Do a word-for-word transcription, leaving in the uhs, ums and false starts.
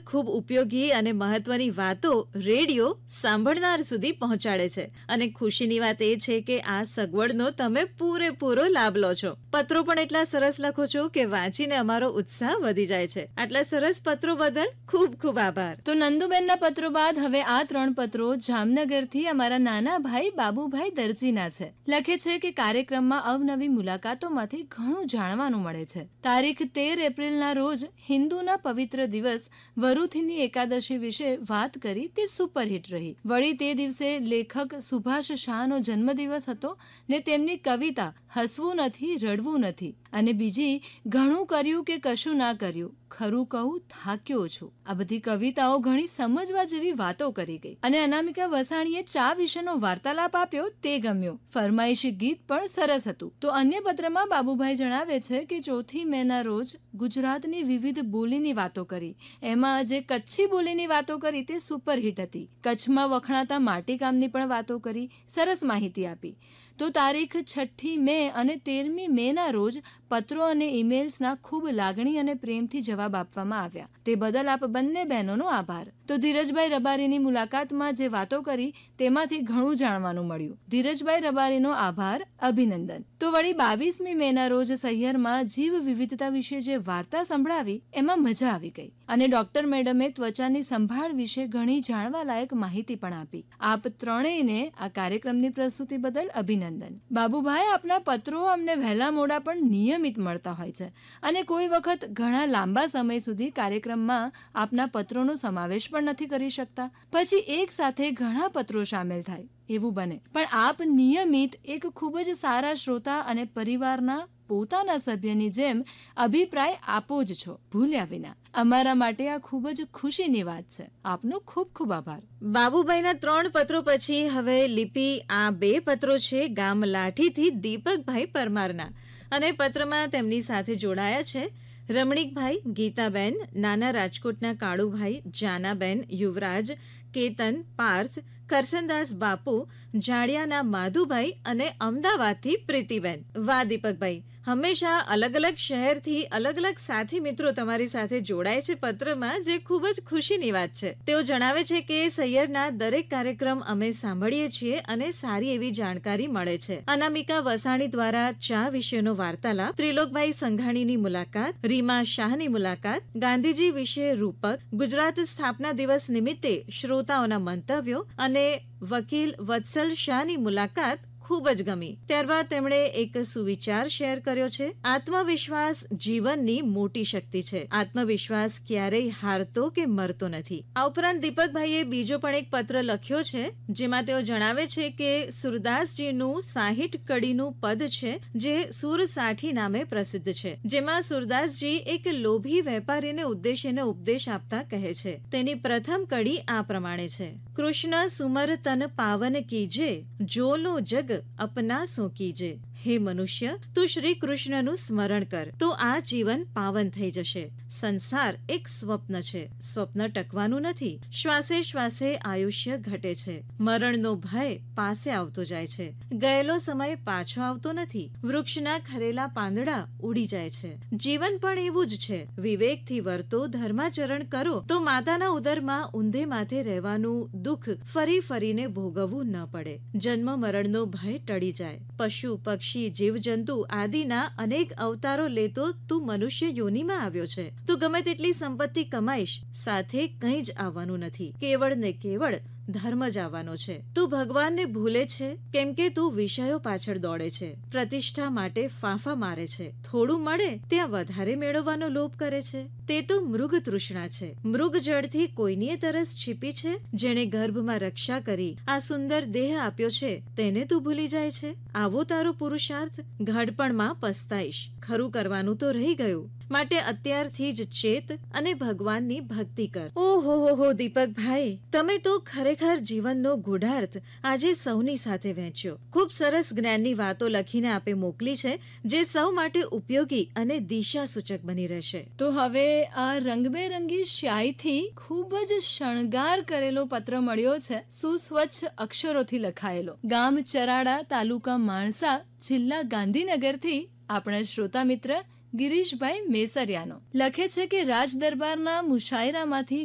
ખૂબ ઉપયોગી અને મહત્વની વાતો રેડિયો સાંભળનાર સુધી પહોંચાડે છે. અને ખુશીની વાત એ છે કે આ સગવડનો તમે પૂરેપૂરો લાભ લો છો. પત્રો પણ એટલા સરસ લખો છો કે વાંચીને અમારો ઉત્સાહ વધી જાય છે. આટલા સરસ પત્રો બદલ ખૂબ ખૂબ આભાર. તો નંદુબેનના પત્રો બાદ હવે આ ત્રણ પત્રો જામનગરથી અમારા નાના ભાઈ બાબુભાઈ દરજીના છે. લખે છે કે કાર્યક્રમમાં અવનવી મુલાકાતોમાંથી ઘણું જાણવાનું મળે છે. તારીખ તેર એપ્રિલના રોજ હિન્દુના પવિત્ર દિવસ વરુથીની એકાદશી વિશે વાત કરી તે સુપરહિટ રહી. વળી તે દિવસે લેખક સુભાષ શાહનો જન્મદિવસ હતો ને તેમની કવિતા હસવું નથી રડવું નથી અને બીજી ઘણું કર્યું કે કશું ના કર્યું ખરું કહું થાક્યો છું. આ બધી કવિતાઓ ઘણી સમજવા જેવી વાતો કરી ગઈ. અને અનામિકા વસાણીએ ચા વિશેનો વાર્તાલાપ આપ્યો તે ગમ્યો. ફરમાઈશી ગીત પણ સરસ હતું. તો અન્ય પત્રમાં બાબુભાઈ જણાવે છે કે ચોથી મે ના રોજ ગુજરાતની વિવિધ બોલીની વાતો કરી. એમાં જે કચ્છી બોલીની વાતો કરી તે સુપરહિટ હતી. કચ્છમાં વખણાતા માટીકામની પણ વાતો કરી. સરસ માહિતી આપી. તો તારીખ છઠ્ઠી મે અને તેરમી મે ના રોજ પત્રો અને ઈમેલ્સના ખૂબ લાગણી અને પ્રેમથી જવાબ આપવામાં આવ્યા. તે બદલ આપ બંને બહેનોનો આભાર. તો ધીરજભાઈ રબારીની મુલાકાતમાં જે વાતો કરી તેમાંથી ઘણું જાણવાનું મળ્યું. ધીરજભાઈ રબારીનો આભાર, અભિનંદન. તો વળી બાવીસમી મે ના રોજ સહિયરમાં જીવ વિવિધતા વિશે જે વાર્તા સંભળાવી એમાં મજા આવી ગઈ. અને ડોક્ટર મેડમે ત્વચાની સંભાળ વિશે ઘણી જાણવા લાયક માહિતી પણ આપી. આપ ત્રણેયને આ કાર્યક્રમની પ્રસ્તુતિ બદલ અભિનંદન. બાબુભાઈ, આપના પત્રો અમને વહેલા મોડા પણ નિયમિત મળતા હોય છે અને કોઈ વખત ઘણા લાંબા સમય સુધી કાર્યક્રમમાં આપના પત્રોનો સમાવેશ પણ નથી કરી શકતા. પછી એક સાથે ઘણા પત્રો સામેલ થાય એવું બને. પણ આપ નિયમિત એક ખૂબ જ સારા શ્રોતા અને પરિવારના પોતાના સભ્યની જેમ અભિપ્રાય આપો જ છો, ભૂલ્યા વિના. અમારા માટે આ ખૂબ જ ખુશીની વાત છે. આપનો ખૂબ ખૂબ આભાર. બાબુભાઈના ત્રણ પત્રો પછી હવે લિપિ આ બે પત્રો છે ગામ લાઠીથી દીપકભાઈ પરમારના. અને પત્રમાં તેમની સાથે જોડાયા છે રમણીકભાઈ, ગીતાબેન, નાના રાજકોટના કાળુભાઈ, જાનાબેન, યુવરાજ, કેતન, પાર્થ, કરસનદાસ બાપુ, જાડિયાના માધુભાઈ અને અમદાવાદથી પ્રીતિબેન. વાહ દીપકભાઈ, હંમેશા અલગ અલગ શહેરથી અલગ અલગ સાથી મિત્રો તમારી સાથે જોડાય છે પત્રમાં, જે ખૂબ જ ખુશીની વાત છે. તેઓ જણાવે છે કે સૈયરના દરેક કાર્યક્રમ અમે સાંભળીએ છીએ અને સારી એવી જાણકારી મળે છે. અનામિકા વસાણી દ્વારા ચા વિશેનો વાર્તાલાપ, ત્રિલોકભાઈ સંઘાણીની મુલાકાત, રીમા શાહની મુલાકાત, ગાંધીજી વિશે રૂપક, ગુજરાત સ્થાપના દિવસ નિમિત્તે શ્રોતાઓના મંતવ્યો અને વકીલ વત્સલ શાહની મુલાકાત ખૂબ જ ગમી. ત્યારબાદ તેમણે એક સુવિચાર શેર કર્યો છે. આત્મવિશ્વાસ જીવનની મોટી શક્તિ છે. આત્મવિશ્વાસ ક્યારેય હારતો કે મરતો નથી. આ ઉપરાંત દીપકભાઈએ બીજો પણ એક પત્ર લખ્યો છે જેમાં તેઓ જણાવે છે કે સુરદાસજીનું સાહીઠ કડીનું પદ છે જે સુરસાઠી નામે પ્રસિદ્ધ છે, જેમાં સુરદાસજી એક લોભી વેપારીને ઉદ્દેશીને ઉપદેશ આપતા કહે છે. તેની પ્રથમ કડી આ પ્રમાણે છે: કૃષ્ણ સુમર તન પાવન કીજે, જોલો જગ અપના સો કીજે. હે મનુષ્ય, તું શ્રી કૃષ્ણનું સ્મરણ કર તો આ જીવન પાવન થઈ જશે. સંસાર એક સ્વપ્ન છે. સ્વપ્ન ટકવાનું નથી. શ્વાસે શ્વાસે આયુષ્ય ઘટે છે. મરણનો ભય પાસે આવતો જાય છે. ગયેલો સમય પાછો આવતો નથી. વૃક્ષના ખરેલા પાંદડા ઉડી જાય છે. જીવન પણ એવું જ છે. વિવેકથી વર્તો, ધર્માચરણ કરો તો માતાના ઉદરમાં ઊંધે માથે રહેવાનું દુઃખ ફરી ફરીને ભોગવવું ન પડે. જન્મ મરણનો ભય ટળી જાય. પશુ પક્ષી જીવજંતુ આદિના અનેક અવતારો લેતો તું મનુષ્ય યોનિમાં આવ્યો છે. તું ગમે તેટલી સંપત્તિ કમાઈશ, સાથે કંઈ જ આવવાનું નથી. કેવળ ને કેવળ ધર્મ જ આવવાનો છે. તું ભગવાનને ભૂલે છે કેમ કે તું વિષયો પાછળ દોડે છે. પ્રતિષ્ઠા માટે ફાંફા મારે છે. થોડું મળે ત્યાં વધારે મેળવવાનો લોભ કરે છે. તે તો મૃગ તૃષ્ણા છે. મૃગ જળથી કોઈની તરસ છીપી છે. જેણે ગર્ભમાં રક્ષા કરી આ સુંદર દેહ આપ્યો છે તેને તું ભૂલી જાય છે. આવો તારો પુરુષાર્થ. ઘડપણમાં પસ્તાઈશ. ખરું કરવાનું તો રહી ગયું. માટે અત્યારથી જ ચેત અને ભગવાનની ભક્તિ કર. ઓહો હો હો દીપકભાઈ, તમે તો ખરેખર જીવનનો ગૂઢાર્થ આજે સૌની સાથે વહેંચ્યો. ખૂબ સરસ જ્ઞાનની વાતો લખીને આપે મોકલી છે જે સૌ માટે ઉપયોગી અને દિશા સૂચક બની રહેશે. તો હવે આ રંગબેરંગી સ્યાહીથી ખૂબ જ શણગાર કરેલો પત્ર મળ્યો છે. સુસ્વચ્છ અક્ષરોથી લખાયેલો. ગામ ચરાડા, તાલુકા માણસા, જિલ્લા ગાંધીનગરથી આપણા શ્રોતા મિત્ર ગિરીશભાઈ મેસરિયાનો. લખે છે કે રાજ દરબારના મુશાયરામાંથી